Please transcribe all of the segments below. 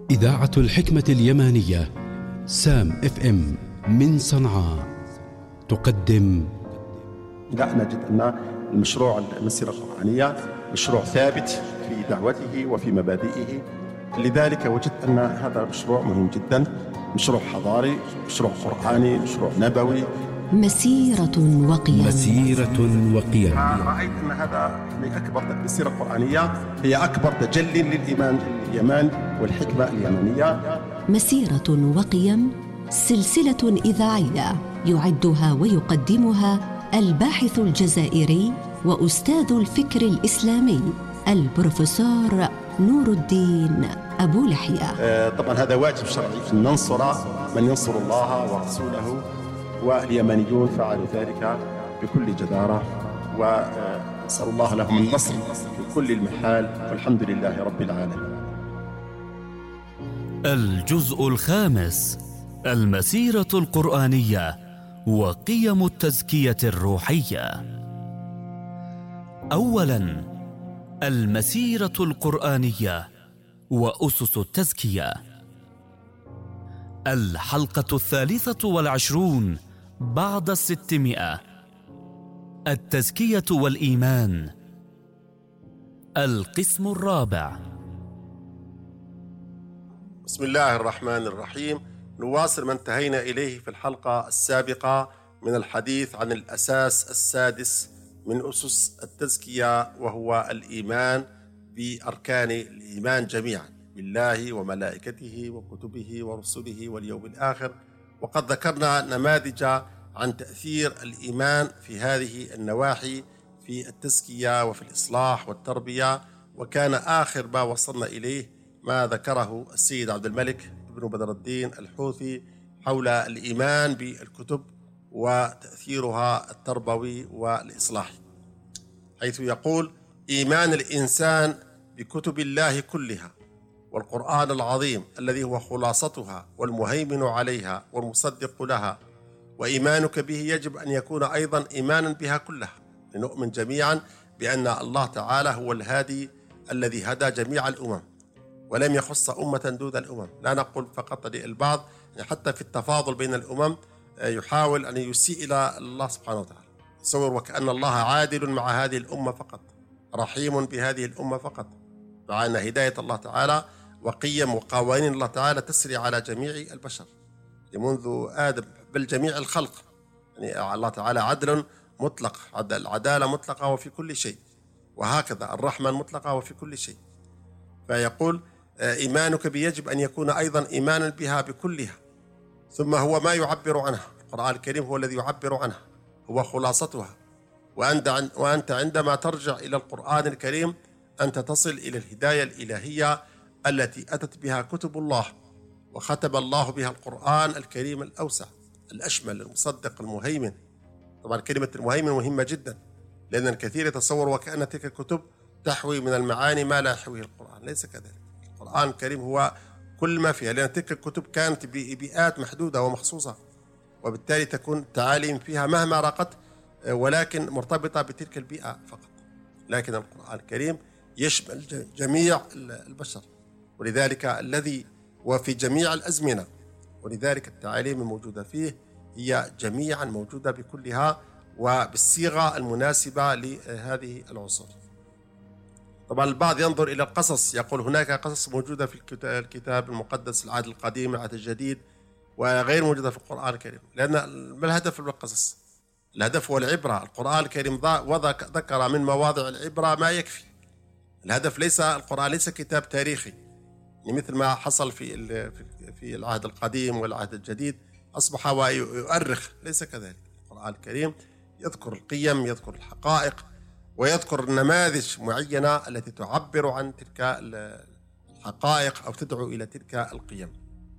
إذاعة الحكمة اليمانية سام FM من صنعاء تقدم. لا نجد أن المشروع المسيرة القرآنية مشروع ثابت في دعوته وفي مبادئه، لذلك وجدت أن هذا مشروع مهم جدا، مشروع حضاري، مشروع قرآني، مشروع نبوي، مسيرة وقيم. رأيت أن هذا أكبر مسيرة قرآنية هي أكبر تجلي للإيمان اليماني والحكمة اليمانية. مسيرة وقيم سلسلة إذاعية يعدها ويقدمها الباحث الجزائري وأستاذ الفكر الإسلامي البروفيسور نور الدين أبو لحية. طبعا هذا واجب شرعي أن ننصر من ينصر الله ورسوله، واليمانيون فعلوا ذلك بكل جدارة، ونسأل الله لهم النصر في كل المحال، والحمد لله رب العالمين. الجزء الخامس: المسيرة القرآنية وقيم التزكية الروحية. أولاً، المسيرة القرآنية وأسس التزكية. الحلقة 23 بعد 600. التزكية والإيمان. القسم الرابع. بسم الله الرحمن الرحيم. نواصل ما انتهينا إليه في الحلقة السابقة من الحديث عن الأساس السادس من أسس التزكية، وهو الإيمان بأركان الإيمان جميعا بالله وملائكته وكتبه ورسله واليوم الآخر. وقد ذكرنا نماذج عن تأثير الإيمان في هذه النواحي في التزكية وفي الإصلاح والتربية، وكان آخر ما وصلنا إليه ما ذكره السيد عبد الملك بن بدر الدين الحوثي حول الإيمان بالكتب وتأثيرها التربوي والإصلاحي، حيث يقول: إيمان الإنسان بكتب الله كلها والقرآن العظيم الذي هو خلاصتها والمهيمن عليها والمصدق لها، وإيمانك به يجب أن يكون أيضا إيمانا بها كلها، لنؤمن جميعا بأن الله تعالى هو الهادي الذي هدى جميع الأمم ولم يخص أمة دون الأمم. لا نقول فقط للبعض، حتى في التفاضل بين الأمم يحاول أن يسيء إلى الله سبحانه وتعالى، يتصور وكأن الله عادل مع هذه الأمة فقط، رحيم بهذه الأمة فقط، مع أن هداية الله تعالى وقيم وقوانين الله تعالى تسري على جميع البشر منذ آدم، بل جميع الخلق. يعني الله تعالى عدل مطلق، العدالة مطلقة وفي كل شيء، وهكذا الرحمة المطلقة وفي كل شيء. فيقول: إيمانك يجب أن يكون أيضا إيمانا بها بكلها، ثم هو ما يعبر عنها. القرآن الكريم هو الذي يعبر عنها، هو خلاصتها. وأنت عندما ترجع إلى القرآن الكريم أنت تصل إلى الهداية الإلهية التي أتت بها كتب الله، وختم الله بها القرآن الكريم الأوسع الأشمل المصدق المهيمن. طبعا كلمة المهيمن مهمة جدا، لأن الكثير يتصور وكأن تلك الكتب تحوي من المعاني ما لا يحويه القرآن. ليس كذلك، القرآن الكريم هو كل ما فيها، لأن تلك الكتب كانت ببيئات محدودة ومخصوصة، وبالتالي تكون التعاليم فيها مهما رقت ولكن مرتبطة بتلك البيئة فقط. لكن القرآن الكريم يشمل جميع البشر، ولذلك الذي وفي جميع الأزمنة، ولذلك التعاليم الموجودة فيه هي جميعا موجودة بكلها وبالصيغة المناسبة لهذه العصور. طبعا البعض ينظر إلى القصص، يقول هناك قصص موجودة في الكتاب المقدس، العهد القديم العهد الجديد، وغير موجودة في القرآن الكريم. لأن ما الهدف من القصص؟ الهدف هو العبرة. القرآن الكريم ذكر من مواضع العبرة ما يكفي. الهدف ليس القرآن ليس كتاب تاريخي مثل ما حصل في العهد القديم والعهد الجديد، أصبح ويؤرخ. ليس كذلك، القرآن الكريم يذكر القيم، يذكر الحقائق، ويذكر نماذج معينة التي تعبر عن تلك الحقائق أو تدعو إلى تلك القيم.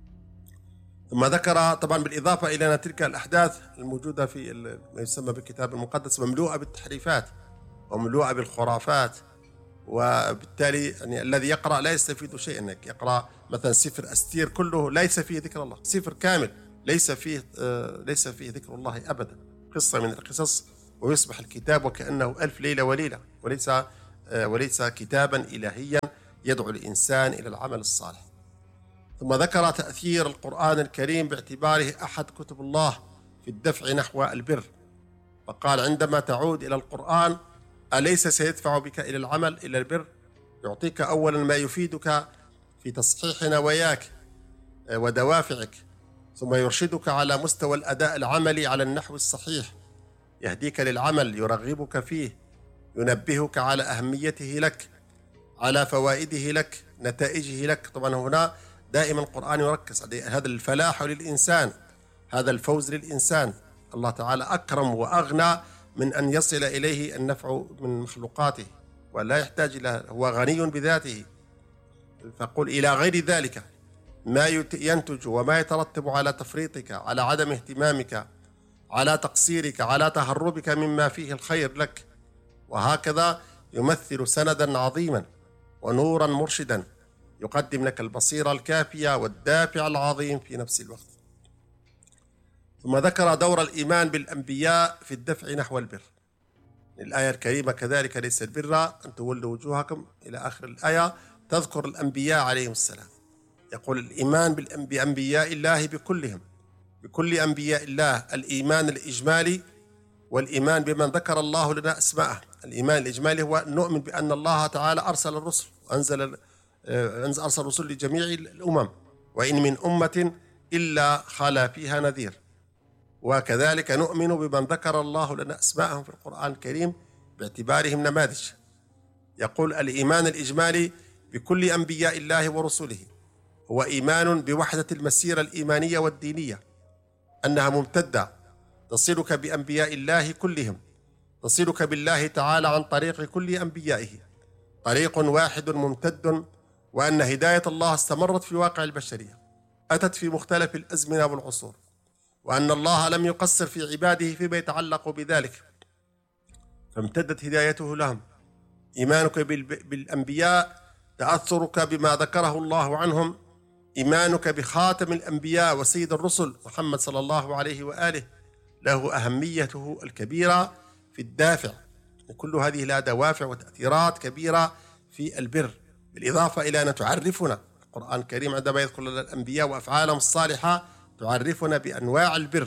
ثم ذكر طبعا بالإضافة إلى أن تلك الأحداث الموجودة في ما يسمى بالكتاب المقدس مملوءة بالتحريفات ومملوءة بالخرافات، وبالتالي يعني الذي يقرأ لا يستفيد شيئا. انك يقرأ مثلا سفر أستير كله ليس فيه ذكر الله، سفر كامل ليس فيه ذكر الله أبدا، قصة من القصص، ويصبح الكتاب وكأنه ألف ليلة وليلة، وليس كتابا إلهيا يدعو الإنسان إلى العمل الصالح. ثم ذكر تأثير القرآن الكريم باعتباره أحد كتب الله في الدفع نحو البر، فقال: عندما تعود إلى القرآن أليس سيدفع بك إلى العمل إلى البر؟ يعطيك أولا ما يفيدك في تصحيح نواياك ودوافعك، ثم يرشدك على مستوى الأداء العملي على النحو الصحيح، يهديك للعمل، يرغبك فيه، ينبهك على أهميته لك، على فوائده لك، نتائجه لك. طبعا هنا دائما القرآن يركز على هذا الفلاح للإنسان، هذا الفوز للإنسان. الله تعالى أكرم وأغنى من أن يصل إليه النفع من مخلوقاته ولا يحتاج إلى، هو غني بذاته. فقل إلى غير ذلك ما ينتج وما يترتب على تفريطك، على عدم اهتمامك، على تقصيرك، على تهربك مما فيه الخير لك. وهكذا يمثل سندا عظيما ونورا مرشدا يقدم لك البصيرة الكافية والدافع العظيم في نفس الوقت. ثم ذكر دور الإيمان بالأنبياء في الدفع نحو البر. الآية الكريمة كذلك: ليس البر أن تولوا وجوهكم إلى آخر الآية، تذكر الأنبياء عليهم السلام. يقول الإيمان بأنبياء الله بكلهم، بكل أنبياء الله، الإيمان الإجمالي والإيمان بمن ذكر الله لنا أسماءه. الإيمان الإجمالي هو نؤمن بأن الله تعالى أرسل الرسل وأرسل الرسل لجميع الأمم، وإن من أمة إلا خلا فيها نذير. وكذلك نؤمن بمن ذكر الله لنا أسماءهم في القرآن الكريم باعتبارهم نماذج. يقول الإيمان الإجمالي بكل أنبياء الله ورسله هو إيمان بوحدة المسيرة الإيمانية والدينية، أنها ممتدة تصلك بأنبياء الله كلهم، تصلك بالله تعالى عن طريق كل أنبيائه، طريق واحد ممتد، وأن هداية الله استمرت في واقع البشرية، أتت في مختلف الأزمنة والعصور، وأن الله لم يقصر في عباده فيما يتعلق بذلك، فامتدت هدايته لهم. إيمانك بالأنبياء تأثرك بما ذكره الله عنهم، إيمانك بخاتم الأنبياء وسيد الرسل محمد صلى الله عليه وآله له أهميته الكبيرة في الدافع. كل هذه لها دوافع وتأثيرات كبيرة في البر، بالإضافة إلى أن تعرفنا القرآن الكريم عندما يذكر لنا الأنبياء وأفعالهم الصالحة تعرفنا بأنواع البر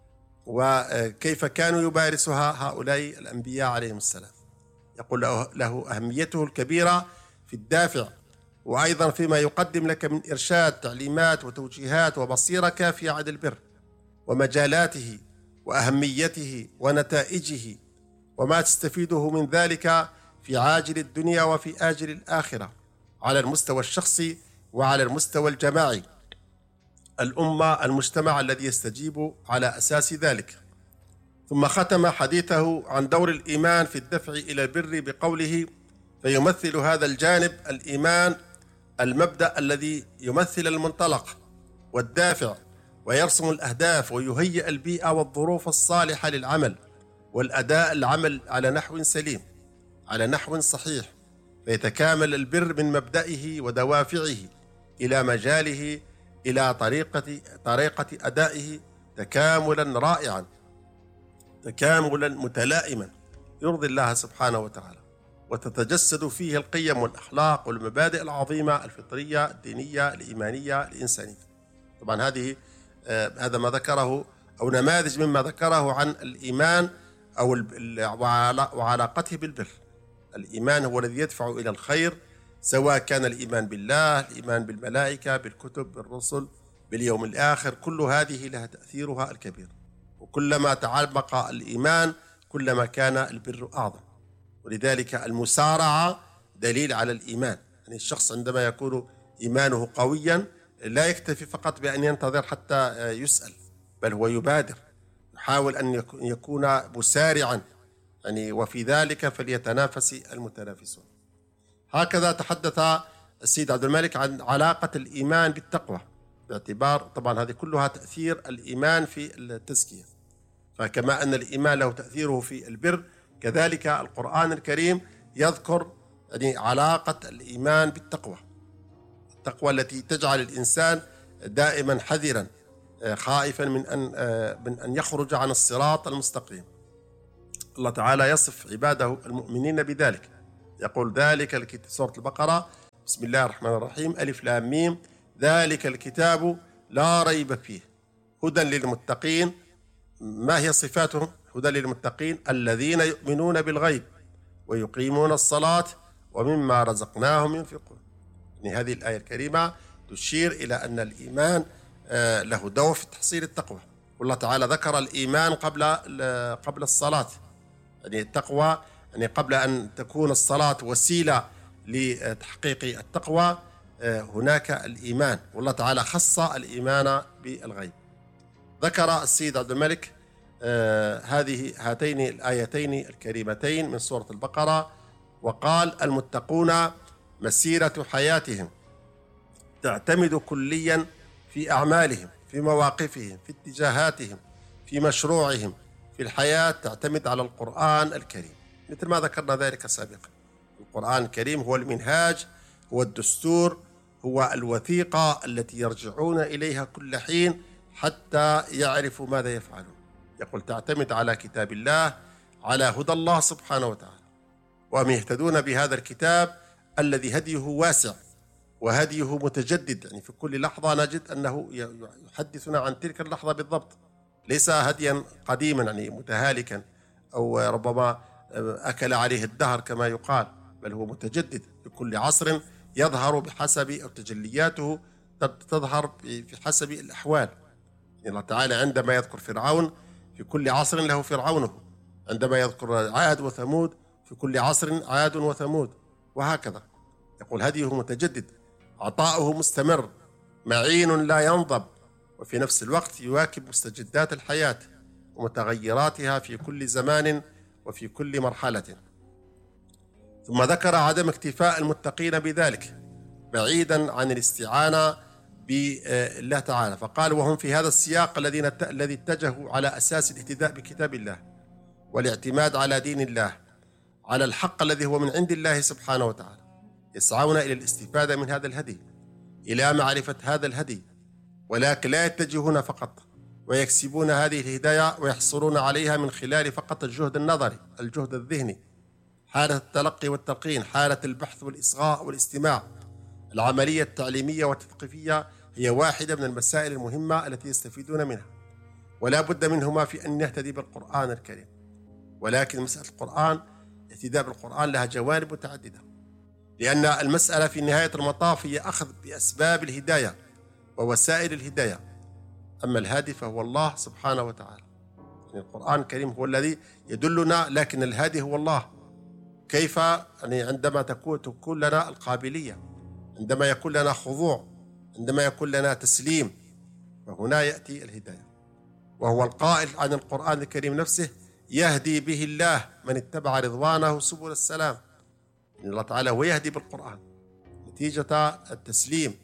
وكيف كانوا يبارسها هؤلاء الأنبياء عليهم السلام. يقول له أهميته الكبيرة في الدافع، وأيضا فيما يقدم لك من إرشاد، تعليمات وتوجيهات وبصيرة كافية عن البر ومجالاته وأهميته ونتائجه وما تستفيده من ذلك في عاجل الدنيا وفي آجل الآخرة، على المستوى الشخصي وعلى المستوى الجماعي، الأمة، المجتمع الذي يستجيب على أساس ذلك. ثم ختم حديثه عن دور الإيمان في الدفع إلى البر بقوله: فيمثل هذا الجانب الإيمان المبدأ الذي يمثل المنطلق والدافع ويرسم الأهداف ويهيئ البيئة والظروف الصالحة للعمل والأداء العمل على نحو سليم، على نحو صحيح، فيتكامل البر من مبدئه ودوافعه إلى مجاله إلى طريقة أدائه تكاملا رائعا، تكاملا متلائما يرضي الله سبحانه وتعالى، وتتجسد فيه القيم والأخلاق والمبادئ العظيمة الفطرية الدينية الإيمانية الإنسانية. طبعا هذا ما ذكره أو نماذج مما ذكره عن الإيمان أو وعلاقته بالبر. الإيمان هو الذي يدفع إلى الخير، سواء كان الإيمان بالله، الإيمان بالملائكة، بالكتب، بالرسل، باليوم الآخر، كل هذه لها تأثيرها الكبير، وكلما تعمق الإيمان كلما كان البر أعظم. ولذلك المسارعة دليل على الإيمان. يعني الشخص عندما يكون إيمانه قويا لا يكتفي فقط بأن ينتظر حتى يسأل، بل هو يبادر، يحاول أن يكون مسارعا، يعني وفي ذلك فليتنافس المتنافسون. هكذا تحدث السيد عبد الملك عن علاقة الإيمان بالتقوى، باعتبار طبعا هذه كلها تأثير الإيمان في التزكية. فكما أن الإيمان له تأثيره في البر، كذلك القرآن الكريم يذكر يعني علاقة الإيمان بالتقوى، التقوى التي تجعل الإنسان دائما حذرا خائفا من أن يخرج عن الصراط المستقيم. الله تعالى يصف عباده المؤمنين بذلك، يقول ذلك سورة البقرة: بسم الله الرحمن الرحيم، ألف لام ميم، ذلك الكتاب لا ريب فيه هدى للمتقين. ما هي صفاتهم؟ هدى للمتقين الذين يؤمنون بالغيب ويقيمون الصلاة ومما رزقناهم ينفقون. يعني هذه الآية الكريمة تشير إلى أن الإيمان له دور في تحصيل التقوى. والله تعالى ذكر الإيمان قبل الصلاة. يعني التقوى، يعني قبل أن تكون الصلاة وسيلة لتحقيق التقوى هناك الإيمان، والله تعالى خص الإيمان بالغيب. ذكر السيد عبد الملك هاتين الآيتين الكريمتين من سورة البقرة، وقال: المتقون مسيرة حياتهم تعتمد كليا في أعمالهم، في مواقفهم، في اتجاهاتهم، في مشروعهم في الحياة، تعتمد على القرآن الكريم، مثل ما ذكرنا ذلك سابقا. القرآن الكريم هو المنهاج، هو الدستور، هو الوثيقة التي يرجعون إليها كل حين حتى يعرفوا ماذا يفعلون. يقول: تعتمد على كتاب الله، على هدى الله سبحانه وتعالى، وهم يهتدون بهذا الكتاب الذي هديه واسع وهديه متجدد. يعني في كل لحظة نجد أنه يحدثنا عن تلك اللحظة بالضبط، ليس هديا قديما يعني متهالكا أو ربما أكل عليه الدهر كما يقال، بل هو متجدد في كل عصر، يظهر بحسب أو تجلياته تظهر في حسب الأحوال. يعني الله تعالى عندما يذكر فرعون في كل عصر له فرعونه، عندما يذكر عاد وثمود في كل عصر عاد وثمود، وهكذا. يقول: هديه متجدد، عطاؤه مستمر، معين لا ينضب، وفي نفس الوقت يواكب مستجدات الحياة ومتغيراتها في كل زمان وفي كل مرحلة. ثم ذكر عدم اكتفاء المتقين بذلك بعيدا عن الاستعانة بالله تعالى، فقال: وهم في هذا السياق الذي اتجهوا على أساس الاهتداء بكتاب الله والاعتماد على دين الله، على الحق الذي هو من عند الله سبحانه وتعالى، يسعون إلى الاستفادة من هذا الهدي، إلى معرفة هذا الهدي، ولكن لا يتجهون فقط ويكسبون هذه الهداية ويحصلون عليها من خلال فقط الجهد النظري، الجهد الذهني، حالة التلقي والتلقين، حالة البحث والإصغاء والاستماع. العملية التعليمية والتثقيفية هي واحدة من المسائل المهمة التي يستفيدون منها، ولا بد منهما في أن نهتدي بالقرآن الكريم. ولكن مسألة القرآن، الاهتداء بالقرآن لها جوانب متعددة، لأن المسألة في نهاية المطاف هي أخذ بأسباب الهداية ووسائل الهداية، أما الهادي فهو الله سبحانه وتعالى. يعني القرآن الكريم هو الذي يدلنا، لكن الهادي هو الله. كيف؟ يعني عندما تكون لنا القابلية، عندما يكون لنا خضوع، عندما يكون لنا تسليم، فهنا يأتي الهداية. وهو القائل عن القرآن الكريم نفسه: يهدي به الله من اتبع رضوانه سبل السلام. يعني الله تعالى هو يهدي بالقرآن نتيجة التسليم،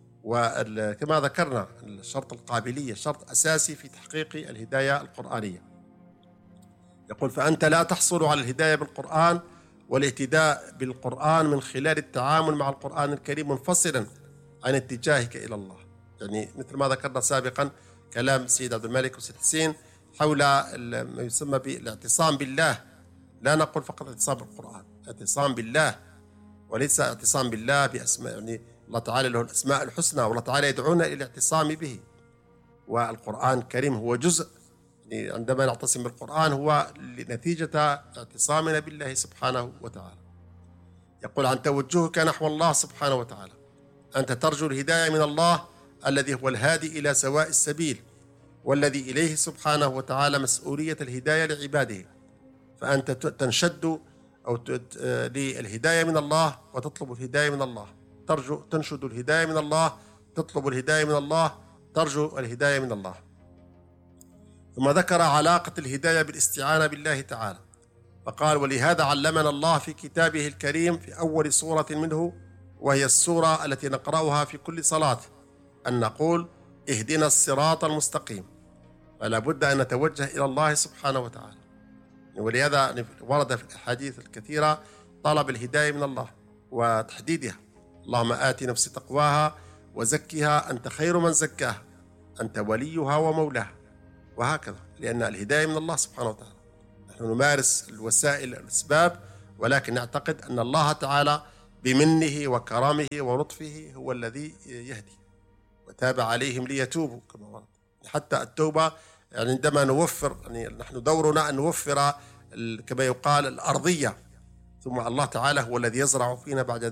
وكما ذكرنا الشرط القابلية شرط أساسي في تحقيق الهداية القرآنية. يقول: فأنت لا تحصل على الهداية بالقرآن والاهتداء بالقرآن من خلال التعامل مع القرآن الكريم منفصلا عن اتجاهك إلى الله. يعني مثل ما ذكرنا سابقا كلام السيد عبد الملك والسيد حسين حول ما يسمى بالاعتصام بالله. لا نقول فقط اعتصام بالقرآن، اعتصام بالله، وليس اعتصام بالله بأسماء. يعني الله تعالى له الأسماء الحسنى، والله تعالى يدعونا إلى الاعتصام به، والقرآن الكريم هو جزء. يعني عندما نعتصم بالقرآن هو لنتيجة اعتصامنا بالله سبحانه وتعالى. يقول: عن توجهك نحو الله سبحانه وتعالى، أنت ترجو الهداية من الله الذي هو الهادي إلى سواء السبيل، والذي إليه سبحانه وتعالى مسؤولية الهداية لعباده. فأنت تنشد أو للهداية من الله وتطلب الهداية من الله، تنشد الهداية من الله، تطلب الهداية من الله، ترجو الهداية من الله. ثم ذكر علاقة الهداية بالاستعانة بالله تعالى، فقال: ولهذا علمنا الله في كتابه الكريم في أول سورة منه، وهي السورة التي نقرأها في كل صلاة، أن نقول: اهدنا الصراط المستقيم. فلا بد أن نتوجه إلى الله سبحانه وتعالى. ولهذا ورد في الأحاديث الكثيرة طلب الهداية من الله وتحديدها: اللهم آت نفسي تقواها وزكها أنت خير من زكاها أنت وليها ومولاها، وهكذا، لأن الهداية من الله سبحانه وتعالى. نحن نمارس الوسائل الأسباب، ولكن نعتقد أن الله تعالى بمنه وكرمه ولطفه هو الذي يهدي. وتاب عليهم ليتوبوا كما ورد. حتى التوبة يعني عندما نوفر، يعني نحن دورنا أن نوفر كما يقال الأرضية، ثم الله تعالى هو الذي يزرع فينا بعد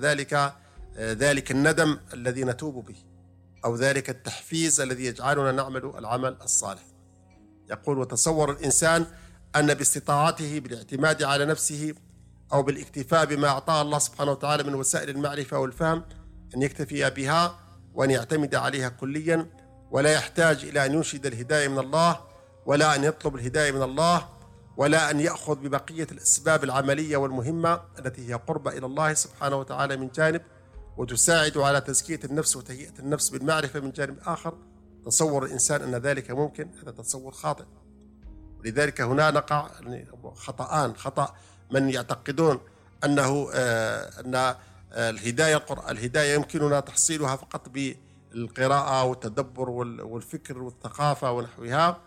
ذلك الندم الذي نتوب به، أو ذلك التحفيز الذي يجعلنا نعمل العمل الصالح. يقول: وتصور الإنسان أن باستطاعته بالاعتماد على نفسه أو بالاكتفاء بما أعطاه الله سبحانه وتعالى من وسائل المعرفة والفهم أن يكتفي بها وأن يعتمد عليها كليا، ولا يحتاج إلى أن ينشد الهداية من الله، ولا أن يطلب الهداية من الله، ولا أن يأخذ ببقية الأسباب العملية والمهمة التي هي قربة إلى الله سبحانه وتعالى من جانب، وتساعد على تزكية النفس وتهيئة النفس بالمعرفة من جانب آخر. تصور الإنسان أن ذلك ممكن، هذا تصور خاطئ. ولذلك هنا نقع خطأان: خطأ من يعتقدون أنه أن الهداية يمكننا تحصيلها فقط بالقراءة والتدبر والفكر والثقافة ونحوها،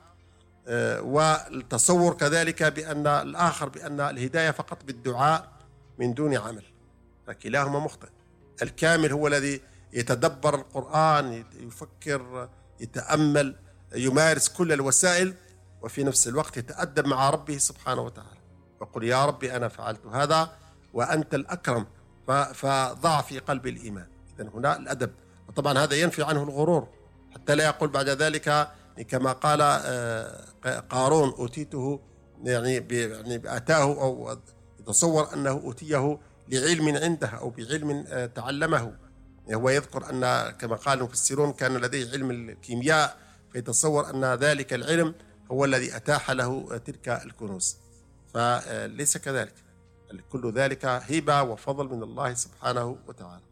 والتصور كذلك بأن الهداية فقط بالدعاء من دون عمل، فكلاهما مخطئ. الكامل هو الذي يتدبر القرآن، يفكر، يتأمل، يمارس كل الوسائل، وفي نفس الوقت يتأدب مع ربه سبحانه وتعالى، وقل: يا ربي أنا فعلت هذا وأنت الأكرم فضع في قلبي الإيمان. إذن هنا الأدب، وطبعا هذا ينفي عنه الغرور، حتى لا يقول بعد ذلك كما قال قارون: أوتيته، يعني آتاه، أو يتصور أنه أوتيه لعلم عنده أو بعلم تعلمه. هو يذكر أن كما قال المفسرون كان لديه علم الكيمياء، فيتصور أن ذلك العلم هو الذي أتاح له تلك الكنوز، فليس كذلك. كل ذلك هبة وفضل من الله سبحانه وتعالى.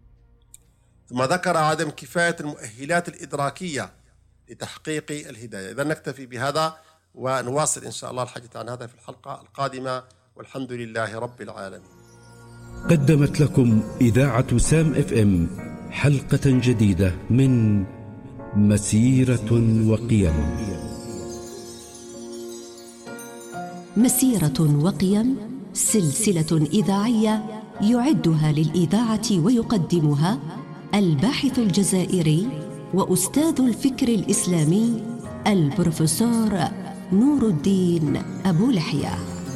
ثم ذكر عدم كفاية المؤهلات الإدراكية لتحقيق الهداية. إذا نكتفي بهذا ونواصل إن شاء الله الحديث عن هذا في الحلقة القادمة، والحمد لله رب العالمين. قدمت لكم إذاعة سام FM حلقة جديدة من مسيرة وقيم. مسيرة وقيم، سلسلة إذاعية يعدها للإذاعة ويقدمها الباحث الجزائري وأستاذ الفكر الإسلامي البروفيسور نور الدين أبو لحية.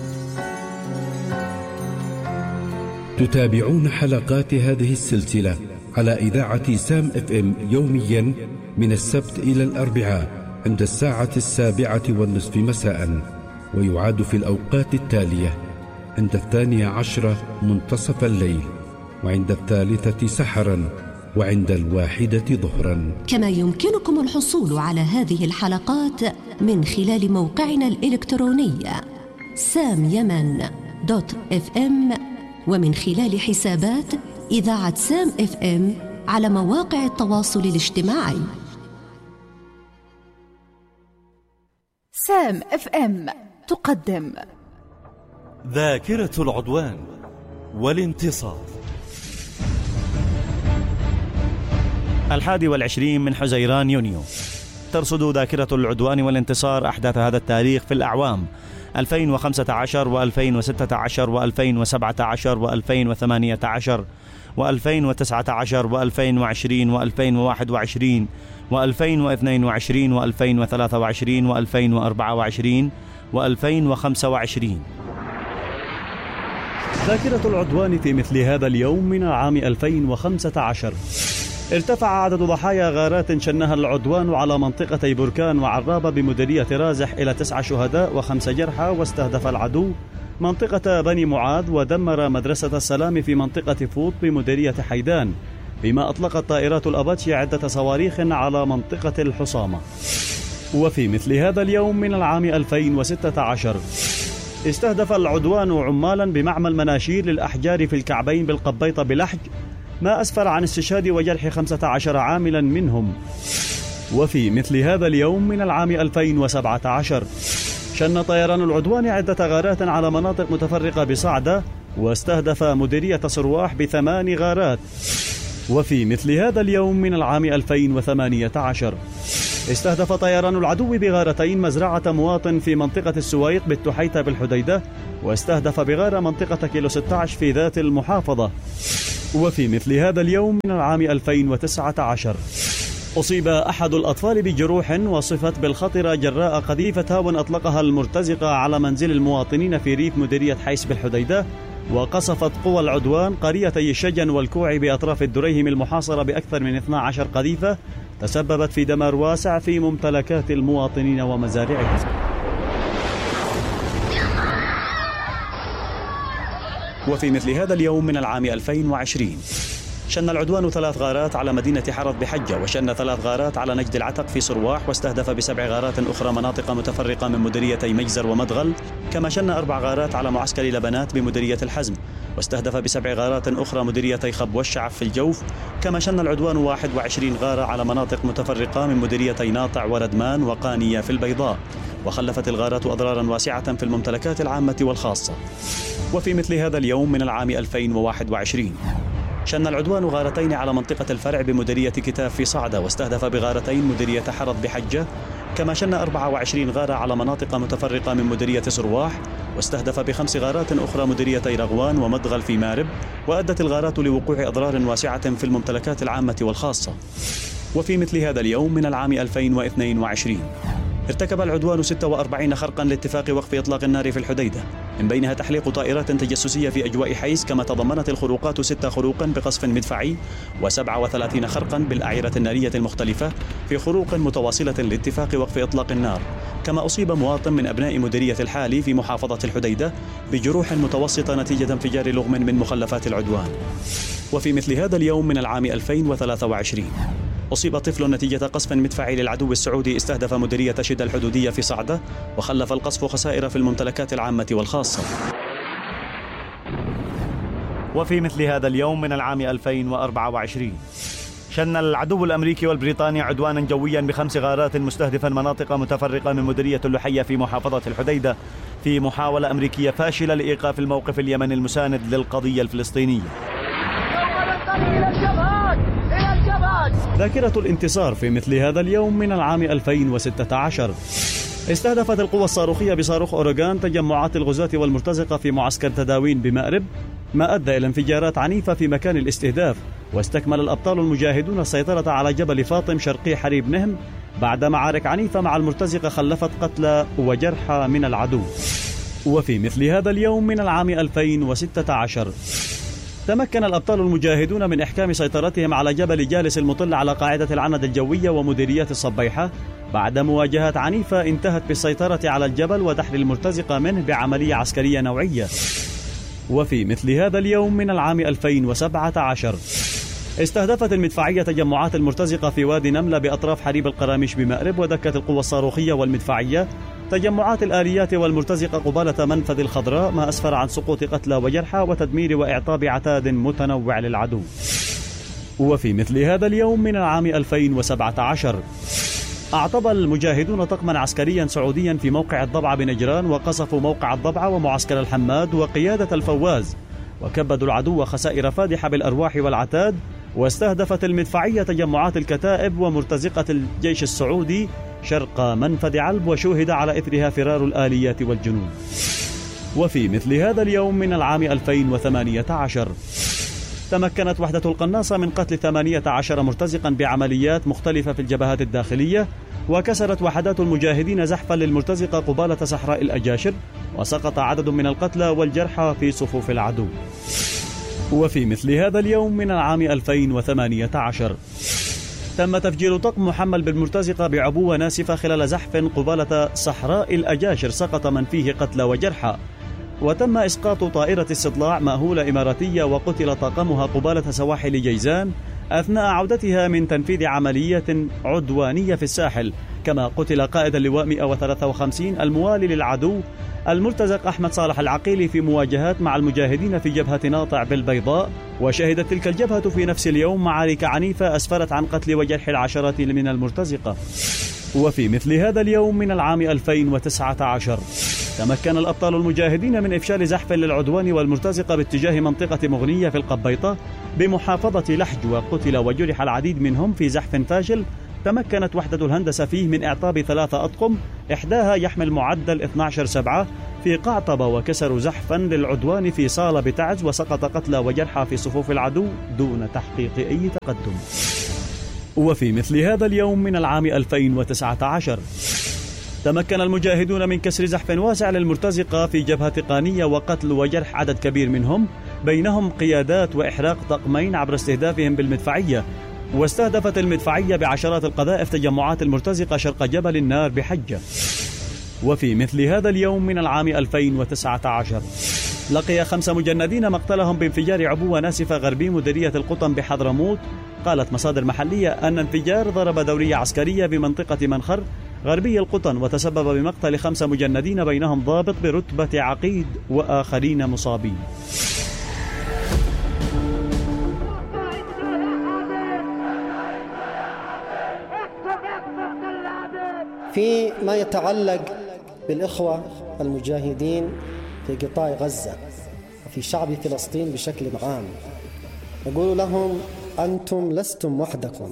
تتابعون حلقات هذه السلسلة على إذاعة سام FM يوميا من السبت إلى الأربعاء عند 7:15 مساء، ويعاد في الأوقات التالية: عند 12 منتصف الليل، وعند 3 سحرا، وعند 1 ظهرا. كما يمكنكم الحصول على هذه الحلقات من خلال موقعنا الإلكتروني samyemen.fm، ومن خلال حسابات إذاعة سام FM على مواقع التواصل الاجتماعي. سام FM تقدم ذاكرة العدوان والانتصار. 21 من حزيران يونيو ترصد ذاكرة العدوان والانتصار أحداث هذا التاريخ في الأعوام 2015 و2016 و2017 و2018 و2019 و2020 و2021 و2022 و2023 و2024 و2025. ذاكرة العدوان في مثل هذا اليوم من عام 2015 ارتفع عدد ضحايا غارات شنها العدوان على منطقتي بركان وعرابة بمديرية رازح إلى 9 شهداء و5 جرحى، واستهدف العدو منطقة بني معاذ ودمر مدرسة السلام في منطقة فوط بمديرية حيدان، بما أطلقت طائرات الأباتشي عدة صواريخ على منطقة الحصامة. وفي مثل هذا اليوم من العام 2016 استهدف العدوان عمالا بمعمل مناشير للأحجار في الكعبين بالقبيطة بلحج، ما أسفر عن استشهاد وجرح 15 عاملا منهم. وفي مثل هذا اليوم من العام 2017 شن طيران العدوان عدة غارات على مناطق متفرقة بصعدة، واستهدف مديرية صرواح ب8 غارات. وفي مثل هذا اليوم من العام 2018 استهدف طيران العدو بغارتين مزرعة مواطن في منطقة السويق بالتحيتة بالحديدة، واستهدف بغارة منطقة كيلو 16 في ذات المحافظة. وفي مثل هذا اليوم من العام 2019 أصيب أحد الأطفال بجروح وصفت بالخطرة جراء قذيفة هاون أطلقها المرتزقة على منزل المواطنين في ريف مديرية حيس بالحديدة، وقصفت قوى العدوان قريتي الشجن والكوع بأطراف الدريهم المحاصرة بأكثر من 12 قذيفة تسببت في دمار واسع في ممتلكات المواطنين ومزارعهم. وفي مثل هذا اليوم من العام 2020 شن العدوان 3 غارات على مدينة حرض بحجة، وشن 3 غارات على نجد العتق في صرواح، واستهدف ب7 غارات أخرى مناطق متفرقة من مديريتي مجزر ومدغل، كما شن 4 غارات على معسكر لبنات بمديرية الحزم، واستهدف ب7 غارات أخرى مديريتي خب والشعف في الجوف، كما شن العدوان 21 غارة على مناطق متفرقة من مديريتي ناطع وردمان وقانية في البيضاء، وخلفت الغارات أضرارا واسعة في الممتلكات العامة والخاصة. وفي مثل هذا اليوم من العام 2021 شن العدوان غارتين على منطقة الفرع بمديرية كتاف في صعدة، واستهدف بغارتين مديرية حرض بحجة، كما شن 24 غارة على مناطق متفرقة من مديرية صرواح، واستهدف ب5 غارات أخرى مديريتي رغوان ومدغل في مارب، وأدت الغارات لوقوع أضرار واسعة في الممتلكات العامة والخاصة. وفي مثل هذا اليوم من العام 2022 ارتكب العدوان 46 خرقا لاتفاق وقف إطلاق النار في الحديدة، من بينها تحليق طائرات تجسسية في أجواء حيس، كما تضمنت الخروقات 6 خروقا بقصف مدفعي و37 خرقا بالأعيرة النارية المختلفة في خروق متواصلة لاتفاق وقف إطلاق النار. كما أصيب مواطن من أبناء مديرية الحالي في محافظة الحديدة بجروح متوسطة نتيجة انفجار لغم من مخلفات العدوان. وفي مثل هذا اليوم من العام 2023 أصيب طفل نتيجة قصف مدفعي للعدو السعودي استهدف مديرية شدة الحدودية في صعدة، وخلف القصف خسائر في الممتلكات العامة والخاصة. وفي مثل هذا اليوم من العام 2024 شن العدو الأمريكي والبريطاني عدوانا جويا ب5 غارات مستهدفا مناطق متفرقة من مديرية اللحية في محافظة الحديدة، في محاولة أمريكية فاشلة لإيقاف الموقف اليمني المساند للقضية الفلسطينية. ذاكرة الانتصار في مثل هذا اليوم من العام 2016 استهدفت القوى الصاروخية بصاروخ أوروغان تجمعات الغزاة والمرتزقة في معسكر تداوين بمأرب، ما أدى إلى انفجارات عنيفة في مكان الاستهداف. واستكمل الأبطال المجاهدون السيطرة على جبل فاطم شرقي حريب نهم بعد معارك عنيفة مع المرتزقة خلفت قتلى وجرحى من العدو. وفي مثل هذا اليوم من العام 2016 تمكن الأبطال المجاهدون من إحكام سيطرتهم على جبل جالس المطل على قاعدة العند الجوية ومديرية الصبيحة بعد مواجهات عنيفة انتهت بالسيطرة على الجبل ودحر المرتزقة منه بعملية عسكرية نوعية. وفي مثل هذا اليوم من العام 2017 استهدفت المدفعية تجمعات المرتزقة في وادي نملة بأطراف حريب القراميش بمأرب، ودكت القوى الصاروخية والمدفعية تجمعات الآليات والمرتزقة قبالة منفذ الخضراء، ما أسفر عن سقوط قتلى وجرحى وتدمير وإعطاب عتاد متنوع للعدو. وفي مثل هذا اليوم من العام 2017 أعطب المجاهدون طقما عسكريا سعوديا في موقع الضبعة بنجران، وقصفوا موقع الضبعة ومعسكر الحماد وقيادة الفواز، وكبدوا العدو خسائر فادحة بالأرواح والعتاد. واستهدفت المدفعية تجمعات الكتائب ومرتزقة الجيش السعودي شرق منفذ علب، وشوهد على إثرها فرار الآليات والجنود. وفي مثل هذا اليوم من العام 2018 تمكنت وحدة القناصة من قتل 18 مرتزقا بعمليات مختلفة في الجبهات الداخلية، وكسرت وحدات المجاهدين زحفا للمرتزقة قبالة صحراء الأجاشر، وسقط عدد من القتلى والجرحى في صفوف العدو. وفي مثل هذا اليوم من العام 2018 تم تفجير طقم محمل بالمرتزقة بعبوة ناسفة خلال زحف قبالة صحراء الأجاشر، سقط من فيه قتلى وجرحى. وتم إسقاط طائرة استطلاع مأهولة إماراتية وقتل طاقمها قبالة سواحل جيزان أثناء عودتها من تنفيذ عملية عدوانية في الساحل. كما قتل قائد اللواء 153 الموالي للعدو المرتزق أحمد صالح العقيلي في مواجهات مع المجاهدين في جبهة ناطع بالبيضاء. وشهدت تلك الجبهة في نفس اليوم معارك عنيفة أسفرت عن قتل وجرح العشرات من المرتزقة. وفي مثل هذا اليوم من العام 2019 تمكن الأبطال المجاهدين من إفشال زحف للعدوان والمرتزقة باتجاه منطقة مغنية في القبيطة بمحافظة لحج، وقتل وجرح العديد منهم في زحف فاشل. تمكنت وحدة الهندسة فيه من إعطاب 3 أطقم، إحداها يحمل معدل 12/7 في قعطبة، وكسروا زحفا للعدوان في صالة بتعز، وسقط قتلى وجرحى في صفوف العدو دون تحقيق أي تقدم. وفي مثل هذا اليوم من العام 2019 تمكن المجاهدون من كسر زحف واسع للمرتزقة في جبهة قانية وقتل وجرح عدد كبير منهم، بينهم قيادات وإحراق طقمين عبر استهدافهم بالمدفعية. واستهدفت المدفعية بعشرات القذائف تجمعات المرتزقة شرق جبل النار بحجة. وفي مثل هذا اليوم من العام 2019 لقي 5 مجندين مقتلهم بانفجار عبوة ناسفة غربي مديرية القطن بحضرموت. قالت مصادر محلية أن انفجار ضرب دورية عسكرية بمنطقة منخر غربي القطن وتسبب بمقتل 5 مجندين بينهم ضابط برتبة عقيد وآخرين مصابين. فيما يتعلق بالإخوة المجاهدين في قطاع غزة وفي شعب فلسطين بشكل عام، نقول لهم أنتم لستم وحدكم.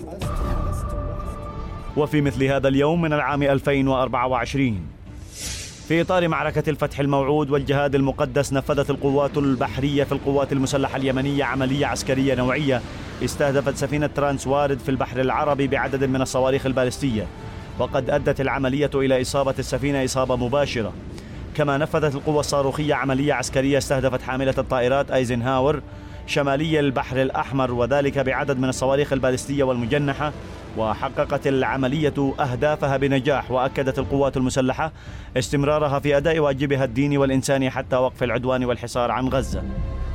وفي مثل هذا اليوم من العام 2024 في إطار معركة الفتح الموعود والجهاد المقدس، نفذت القوات البحرية في القوات المسلحة اليمنية عملية عسكرية نوعية استهدفت سفينة ترانس وارد في البحر العربي بعدد من الصواريخ البالستية، وقد أدت العملية إلى إصابة السفينة إصابة مباشرة. كما نفذت القوة الصاروخية عملية عسكرية استهدفت حاملة الطائرات أيزنهاور شمالي البحر الأحمر، وذلك بعدد من الصواريخ البالستية والمجنحة، وحققت العملية أهدافها بنجاح. وأكدت القوات المسلحة استمرارها في أداء واجبها الديني والإنساني حتى وقف العدوان والحصار عن غزة.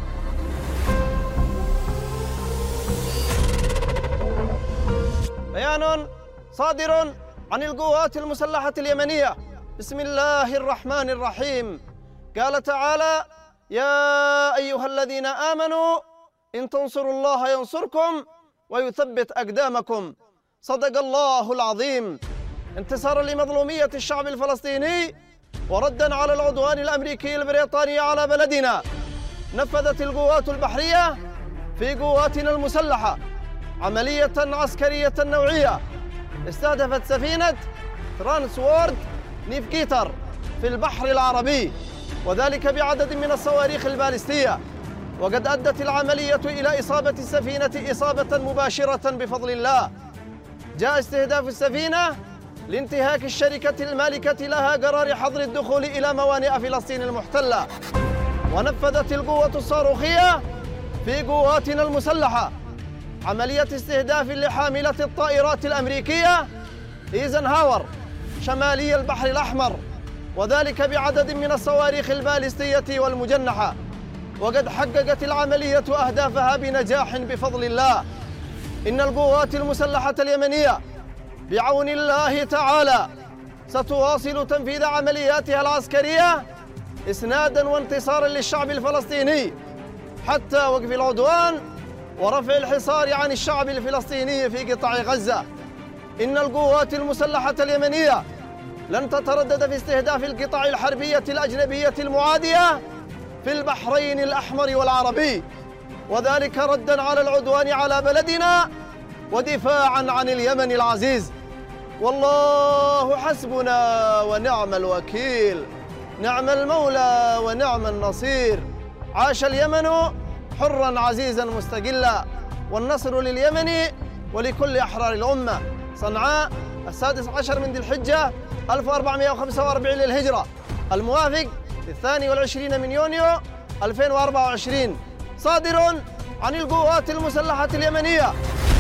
بيان صادر عن القوات المسلحة اليمنية بسم الله الرحمن الرحيم. قال تعالى: يا أيها الذين آمنوا إن تنصروا الله ينصركم ويثبت أقدامكم. صدق الله العظيم. انتصارا لمظلومية الشعب الفلسطيني وردا على العدوان الأمريكي البريطاني على بلدنا، نفذت القوات البحرية في قواتنا المسلحة عملية عسكرية نوعية استهدفت سفينة ترانس وورد نيفكيتر في البحر العربي، وذلك بعدد من الصواريخ البالستية. وقد أدت العملية إلى إصابة السفينة إصابة مباشرة بفضل الله. جاء استهداف السفينة لانتهاك الشركة المالكة لها قرار حظر الدخول إلى موانئ فلسطين المحتلة. ونفذت القوة الصاروخية في قواتنا المسلحة عملية استهداف لحاملة الطائرات الأمريكية إيزنهاور شمالي البحر الأحمر، وذلك بعدد من الصواريخ البالستية والمجنحة. وقد حققت العملية أهدافها بنجاح بفضل الله. إن القوات المسلحة اليمنية بعون الله تعالى ستواصل تنفيذ عملياتها العسكرية إسناداً وانتصاراً للشعب الفلسطيني حتى وقف العدوان ورفع الحصار عن الشعب الفلسطيني في قطاع غزة. إن القوات المسلحة اليمنية لن تتردد في استهداف القطع الحربية الأجنبية المعادية في البحرين الأحمر والعربي، وذلك رداً على العدوان على بلدنا ودفاعاً عن اليمن العزيز. والله حسبنا ونعم الوكيل، نعم المولى ونعم النصير. عاش اليمن حراً عزيزاً مستقلاً، والنصر لليمن ولكل أحرار الأمة. صنعاء 16 من ذي الحجة 1445 للهجرة، الموافق 22 من يونيو 2024. صادر عن القوات المسلحة اليمنية.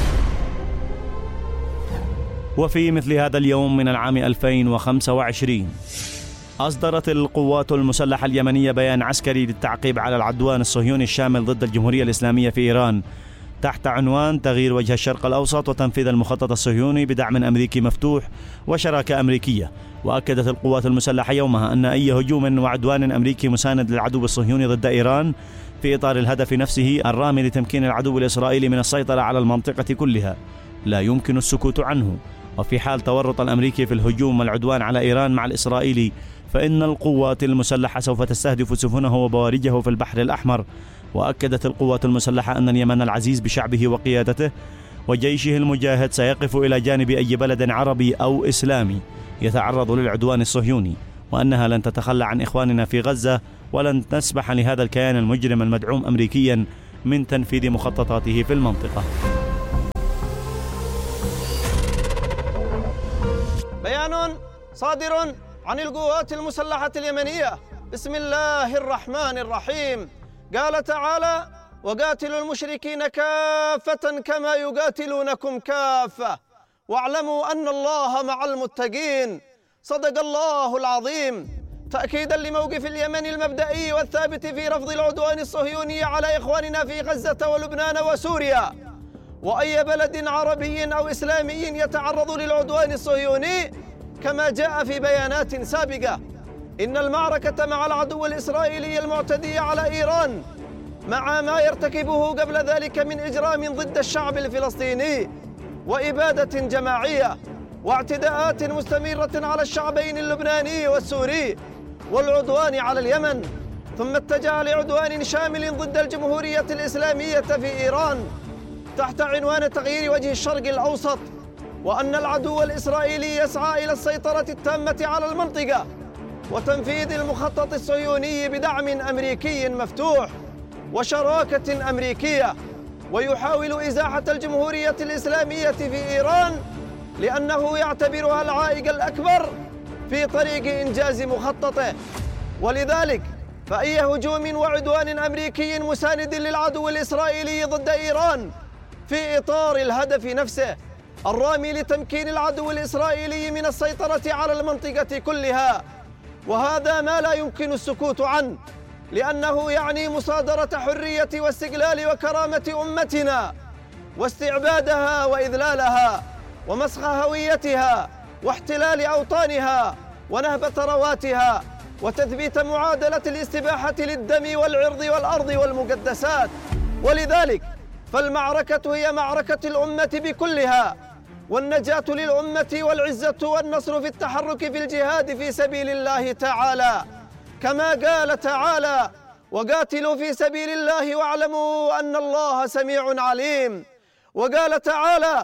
وفي مثل هذا اليوم من العام 2025 أصدرت القوات المسلحة اليمنية بيان عسكري للتعقيب على العدوان الصهيوني الشامل ضد الجمهورية الإسلامية في إيران تحت عنوان تغيير وجه الشرق الأوسط وتنفيذ المخطط الصهيوني بدعم أمريكي مفتوح وشراكة أمريكية. وأكدت القوات المسلحة يومها أن أي هجوم وعدوان أمريكي مساند للعدو الصهيوني ضد إيران في إطار الهدف نفسه الرامي لتمكين العدو الإسرائيلي من السيطرة على المنطقة كلها لا يمكن السكوت عنه. وفي حال تورط الأمريكي في الهجوم والعدوان على إيران مع الإسرائيلي فإن القوات المسلحة سوف تستهدف سفنه وبوارجه في البحر الأحمر. وأكدت القوات المسلحة أن اليمن العزيز بشعبه وقيادته وجيشه المجاهد سيقف إلى جانب أي بلد عربي أو إسلامي يتعرض للعدوان الصهيوني، وأنها لن تتخلى عن إخواننا في غزة ولن تسمح لهذا الكيان المجرم المدعوم أمريكيا من تنفيذ مخططاته في المنطقة. بيان صادر عن القوات المسلحة اليمنية. بسم الله الرحمن الرحيم. قال تعالى: وقاتلوا المشركين كافة كما يقاتلونكم كافة واعلموا أن الله مع المتقين. صدق الله العظيم. تأكيدا لموقف اليمن المبدئي والثابت في رفض العدوان الصهيوني على إخواننا في غزة ولبنان وسوريا، وأي بلد عربي أو إسلامي يتعرض للعدوان الصهيوني، كما جاء في بيانات سابقة، إن المعركة مع العدو الإسرائيلي المعتدي على إيران، مع ما يرتكبه قبل ذلك من إجرام ضد الشعب الفلسطيني وإبادة جماعية واعتداءات مستمرة على الشعبين اللبناني والسوري والعدوان على اليمن، ثم اتجه لعدوان شامل ضد الجمهورية الإسلامية في إيران تحت عنوان تغيير وجه الشرق الأوسط، وأن العدو الإسرائيلي يسعى إلى السيطرة التامة على المنطقة وتنفيذ المخطط الصهيوني بدعم أمريكي مفتوح وشراكة أمريكية، ويحاول إزاحة الجمهورية الإسلامية في إيران لأنه يعتبرها العائق الأكبر في طريق إنجاز مخططه. ولذلك فأي هجوم وعدوان أمريكي مساند للعدو الإسرائيلي ضد إيران في إطار الهدف نفسه الرامي لتمكين العدو الإسرائيلي من السيطرة على المنطقة كلها، وهذا ما لا يمكن السكوت عنه، لأنه يعني مصادرة حرية واستقلال وكرامة أمتنا واستعبادها وإذلالها ومسخ هويتها واحتلال أوطانها ونهب ثرواتها وتثبيت معادلة الاستباحة للدم والعرض والأرض والمقدسات. ولذلك فالمعركة هي معركة الأمة بكلها، والنجاة للأمة والعزة والنصر في التحرك في الجهاد في سبيل الله تعالى، كما قال تعالى: وقاتلوا في سبيل الله واعلموا أن الله سميع عليم. وقال تعالى: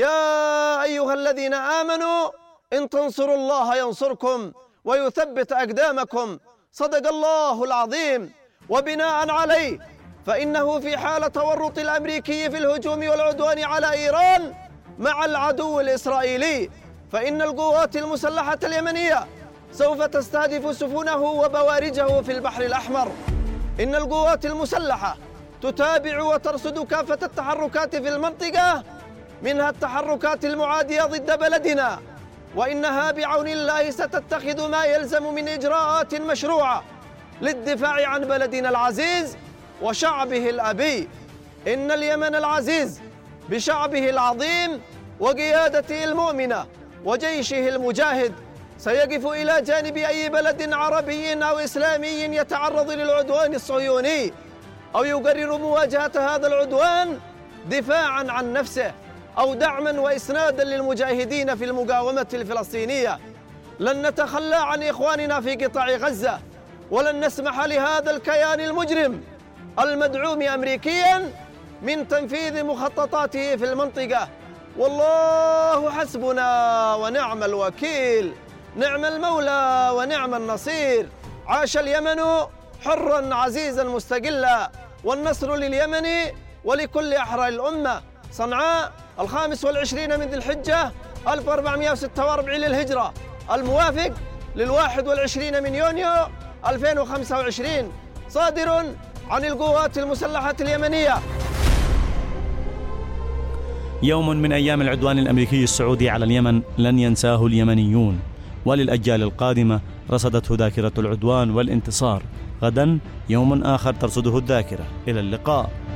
يا أيها الذين آمنوا إن تنصروا الله ينصركم ويثبت أقدامكم. صدق الله العظيم. وبناء عليه فإنه في حال تورط الأمريكي في الهجوم والعدوان على إيران مع العدو الإسرائيلي، فإن القوات المسلحة اليمنية سوف تستهدف سفنه وبوارجه في البحر الأحمر. إن القوات المسلحة تتابع وترصد كافة التحركات في المنطقة، منها التحركات المعادية ضد بلدنا، وإنها بعون الله ستتخذ ما يلزم من إجراءات مشروعة للدفاع عن بلدنا العزيز وشعبه الأبي. إن اليمن العزيز بشعبه العظيم وقيادته المؤمنة وجيشه المجاهد سيقف إلى جانب أي بلد عربي أو إسلامي يتعرض للعدوان الصهيوني أو يقرر مواجهة هذا العدوان دفاعاً عن نفسه أو دعماً وإسناداً للمجاهدين في المقاومة الفلسطينية. لن نتخلى عن إخواننا في قطاع غزة، ولن نسمح لهذا الكيان المجرم المدعوم أمريكياً من تنفيذ مخططاته في المنطقة. والله حسبنا ونعم الوكيل، نعم المولى ونعم النصير. عاش اليمن حراً عزيزاً مستقلاً، والنصر لليمن ولكل أحرار الأمة. صنعاء 25 من ذي الحجة 1446 للهجرة، الموافق 21 من يونيو 2025، صادر عن القوات المسلحة اليمنية. يوم من أيام العدوان الأمريكي السعودي على اليمن لن ينساه اليمنيون، وللأجيال القادمة رصدته ذاكرة العدوان والانتصار. غدا يوم آخر ترصده الذاكرة. إلى اللقاء.